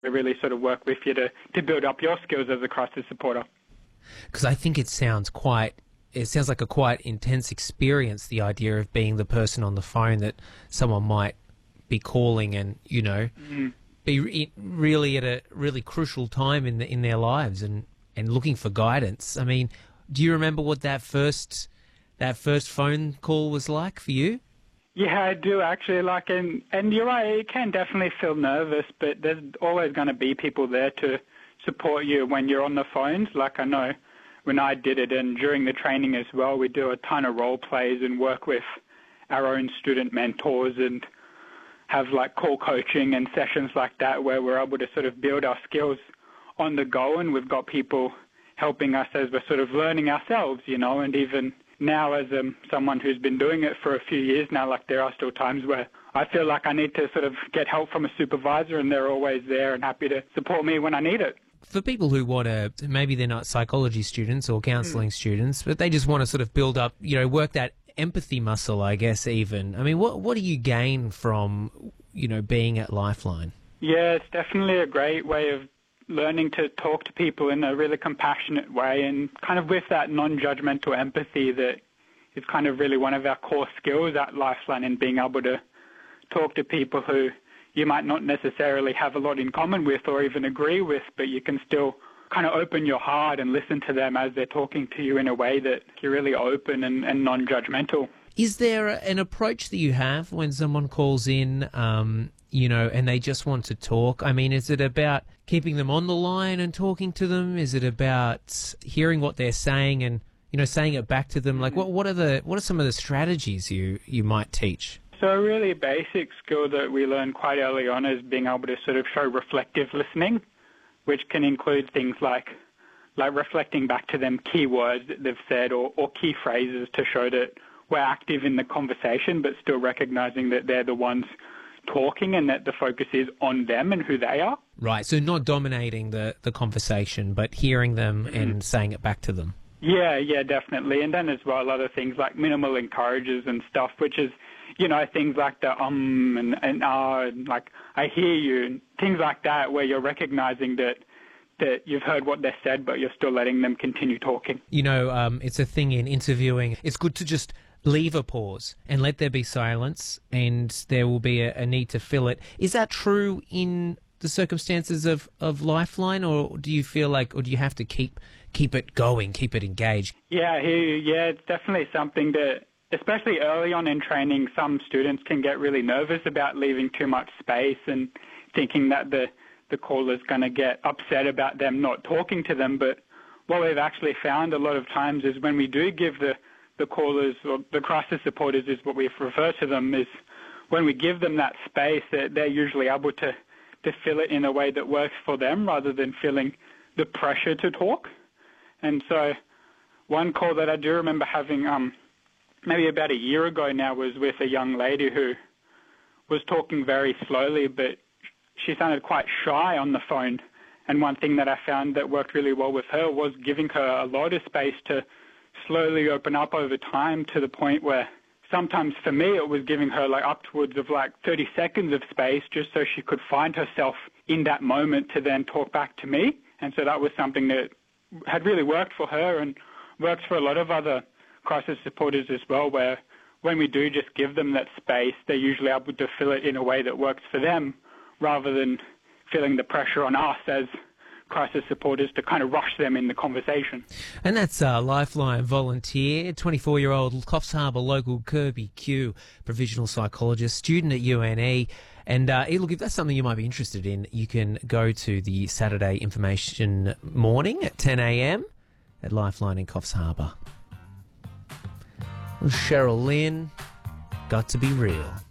really sort of work with you to build up your skills as a crisis supporter. Because I think it sounds like a quite intense experience, the idea of being the person on the phone that someone might be calling and, be really at a really crucial time in their lives and looking for guidance. I mean, do you remember what that first phone call was like for you? Yeah, I do actually. And you're right, it can definitely feel nervous, but there's always going to be people there to support you when you're on the phones. Like I know when I did it, and during the training as well, we do a ton of role plays and work with our own student mentors and have like call coaching and sessions like that where we're able to sort of build our skills on the go, and we've got people helping us as we're sort of learning ourselves, and even now as someone who's been doing it for a few years now, like there are still times where I feel like I need to sort of get help from a supervisor, and they're always there and happy to support me when I need it. For people who want to, maybe they're not psychology students or counselling students, but they just want to sort of build up, work that empathy muscle, I guess, even. I mean, what do you gain from, being at Lifeline? Yeah, it's definitely a great way of learning to talk to people in a really compassionate way, and kind of with that non-judgmental empathy that is kind of really one of our core skills at Lifeline, in being able to talk to people who you might not necessarily have a lot in common with or even agree with, but you can still kind of open your heart and listen to them as they're talking to you in a way that you're really open and non-judgmental. Is there an approach that you have when someone calls in, and they just want to talk? I mean, is it about keeping them on the line and talking to them? Is it about hearing what they're saying and, saying it back to them? Like, what are some of the strategies you might teach? So a really basic skill that we learn quite early on is being able to sort of show reflective listening, which can include things like reflecting back to them key words that they've said or key phrases to show that we're active in the conversation, but still recognizing that they're the ones talking and that the focus is on them and who they are. Right, so not dominating the conversation, but hearing them and saying it back to them. Yeah, definitely. And then as well, other things like minimal encourages and stuff, which is, things like the and and like I hear you, and things like that, where you're recognizing that you've heard what they said, but you're still letting them continue talking. It's a thing in interviewing. It's good to just leave a pause and let there be silence, and there will be a need to fill it. Is that true in the circumstances of Lifeline, or do you feel like, or do you have to keep it going, keep it engaged? Yeah, it's definitely something that, especially early on in training, some students can get really nervous about leaving too much space and thinking that the caller's going to get upset about them not talking to them. But what we've actually found a lot of times is when we do give the callers, or the crisis supporters is what we refer to them, is when we give them that space, that they're usually able to fill it in a way that works for them rather than feeling the pressure to talk. And so one call that I do remember having maybe about a year ago now was with a young lady who was talking very slowly, but she sounded quite shy on the phone. And one thing that I found that worked really well with her was giving her a lot of space to slowly open up over time, to the point where sometimes for me it was giving her upwards of 30 seconds of space just so she could find herself in that moment to then talk back to me. And so that was something that had really worked for her and works for a lot of other crisis supporters as well, where when we do just give them that space, they're usually able to fill it in a way that works for them rather than feeling the pressure on us as crisis supporters to kind of rush them in the conversation. And that's Lifeline volunteer, 24-year-old Coffs Harbour local Kirby Q, provisional psychologist, student at UNE. And look, if that's something you might be interested in, you can go to the Saturday information morning at 10 a.m. at Lifeline in Coffs Harbour. Cheryl Lynn, Got to Be Real.